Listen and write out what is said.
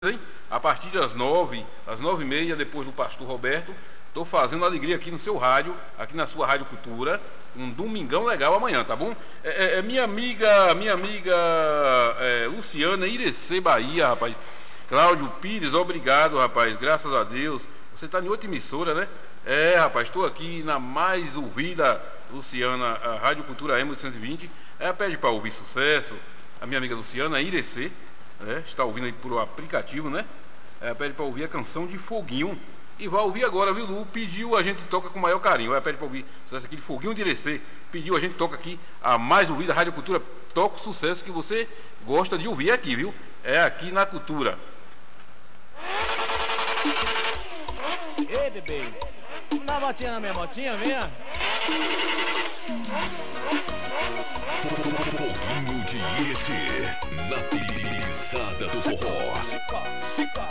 Hein? A partir das 9, às 9h30, depois do Pastor Roberto, estou fazendo alegria aqui no seu rádio, aqui na sua Rádio Cultura, um domingão legal amanhã, tá bom? Minha amiga Luciana Irecê Bahia, rapaz. Cláudio Pires, obrigado, rapaz, graças a Deus. Você está em outra emissora, né? Rapaz, estou aqui na mais ouvida, Luciana, a Rádio Cultura M820. Pede para ouvir sucesso, a minha amiga Luciana Irecê. Está ouvindo aí por aplicativo, né? Pede para ouvir a canção de Foguinho. E vai ouvir agora, viu, Lu? Pediu, a gente toca com o maior carinho. Pede para ouvir sucesso aqui de Foguinho de Irecê. Pediu, a gente toca aqui a mais ouvida Rádio Cultura. Toca o sucesso que você gosta de ouvir aqui, viu? É aqui na Cultura. Ei, bebê, vamos dar uma motinha na minha motinha, venha. Foguinho de Irecê, na pisada do forró.